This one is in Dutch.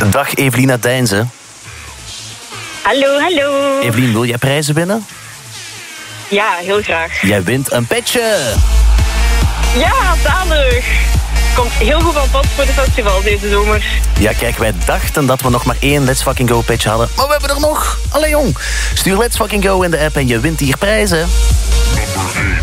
Dag Evelina Deinze. Hallo, hallo. Evelien, wil jij prijzen winnen? Ja, heel graag. Jij wint een petje. Ja, zalig. Komt heel goed van pas voor de festival deze zomer. Ja, kijk, wij dachten dat we nog maar 1 Let's Fucking Go patch hadden. Maar we hebben er nog. Allee jong. Stuur Let's Fucking Go in de app en je wint hier prijzen. Number 8.